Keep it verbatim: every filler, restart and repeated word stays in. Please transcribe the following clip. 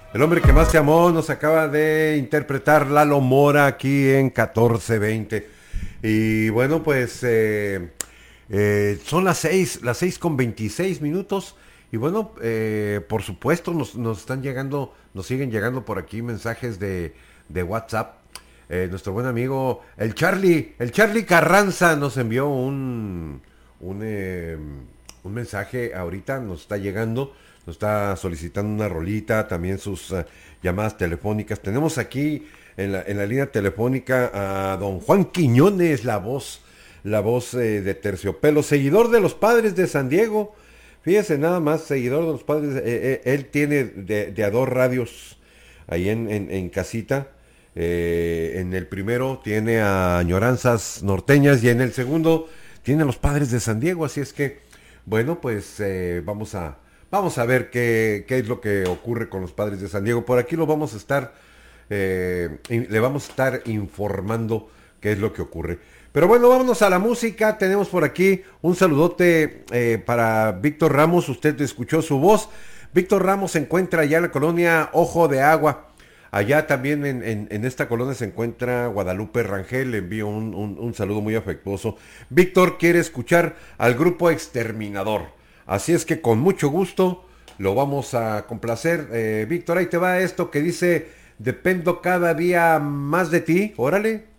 El hombre que más te amó nos acaba de interpretar Lalo Mora aquí en catorce veinte. Y bueno, pues eh, eh, son las seis, las seis con veintiséis minutos. Y bueno, eh, por supuesto nos, nos están llegando, nos siguen llegando por aquí mensajes de, de WhatsApp. Eh, nuestro buen amigo, el Charlie, el Charlie Carranza nos envió un, un, eh, un mensaje ahorita, nos está llegando, nos está solicitando una rolita, también sus uh, llamadas telefónicas. Tenemos aquí en la, en la línea telefónica a don Juan Quiñones, la voz, la voz eh, de Terciopelo, seguidor de los Padres de San Diego. Fíjese nada más, seguidor de los Padres, eh, eh, él tiene de, de a dos radios ahí en, en, en casita. Eh, en el primero tiene a Añoranzas Norteñas y en el segundo tiene a los Padres de San Diego. Así es que, bueno, pues eh, vamos a vamos a ver qué, qué es lo que ocurre con los Padres de San Diego. Por aquí lo vamos a estar, eh, le vamos a estar informando qué es lo que ocurre. Pero bueno, vámonos a la música. Tenemos por aquí un saludote eh, para Víctor Ramos. Usted escuchó su voz. Víctor Ramos se encuentra allá en la colonia Ojo de Agua. Allá también en, en, en esta colonia se encuentra Guadalupe Rangel, le envío un, un, un saludo muy afectuoso. Víctor quiere escuchar al grupo Exterminador, así es que con mucho gusto lo vamos a complacer. Eh, Víctor, ahí te va esto que dice, dependo cada día más de ti, órale.